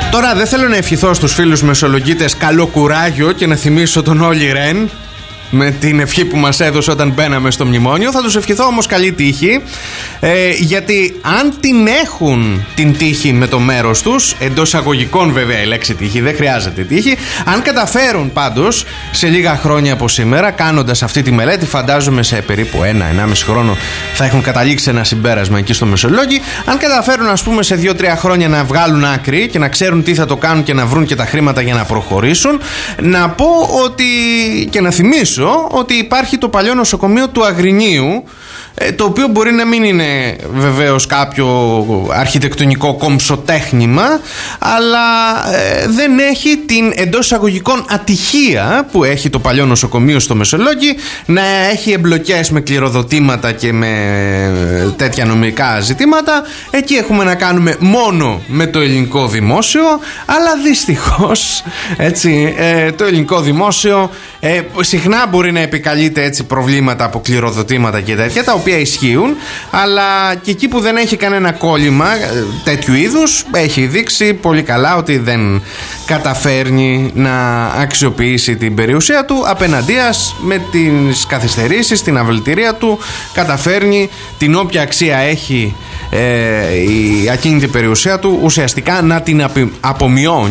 Τώρα δεν θέλω να ευχηθώ στους φίλους μεσολογγίτες καλό κουράγιο και να θυμίσω τον Όλι Ρεν με την ευχή που μας έδωσε όταν μπαίναμε στο μνημόνιο. Θα τους ευχηθώ όμως καλή τύχη, γιατί αν την έχουν την τύχη με το μέρος τους, εντός αγωγικών βέβαια η λέξη τύχη, δεν χρειάζεται τύχη, αν καταφέρουν πάντως σε λίγα χρόνια από σήμερα, κάνοντας αυτή τη μελέτη, φαντάζομαι σε περίπου 1-1,5 χρόνο θα έχουν καταλήξει ένα συμπέρασμα εκεί στο Μεσολόγγι. Αν καταφέρουν, ας πούμε, σε 2-3 χρόνια να βγάλουν άκρη και να ξέρουν τι θα το κάνουν και να βρουν και τα χρήματα για να προχωρήσουν, να πω ότι, και να θυμίσω ότι υπάρχει το παλιό νοσοκομείο του Αγρινίου, το οποίο μπορεί να μην είναι βεβαίως κάποιο αρχιτεκτονικό κομψοτέχνημα, αλλά δεν έχει την εντός εισαγωγικών ατυχία που έχει το παλιό νοσοκομείο στο Μεσολόγγι, να έχει εμπλοκές με κληροδοτήματα και με τέτοια νομικά ζητήματα. Εκεί έχουμε να κάνουμε μόνο με το ελληνικό δημόσιο, αλλά δυστυχώς έτσι, το ελληνικό δημόσιο συχνά μπορεί να επικαλείται έτσι προβλήματα από κληροδοτήματα και τέτοια, τα οποία ισχύουν, αλλά και εκεί που δεν έχει κανένα κόλλημα τέτοιου είδους, έχει δείξει πολύ καλά ότι δεν καταφέρνει να αξιοποιήσει την περιουσία του. Απέναντίας, με τις καθυστερήσεις, την αυλητηρία του, καταφέρνει την όποια αξία έχει η ακίνητη περιουσία του ουσιαστικά να την απομειώνει.